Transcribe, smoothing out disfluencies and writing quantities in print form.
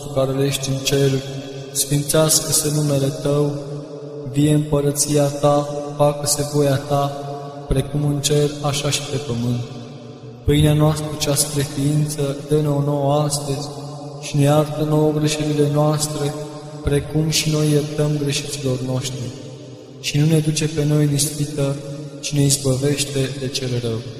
nostru care ești în ceruri, sfințească-se numele Tău, vie împărăția Ta, facă-se voia Ta, precum în cer, așa și pe pământ. Pâinea noastră cea spre ființă, dă-ne-o nouă astăzi și ne iartă nouă greșelile noastre, precum și noi iertăm greșiților noștri. Și nu ne duce pe noi în ispită, ci ne izbăvește de cel rău.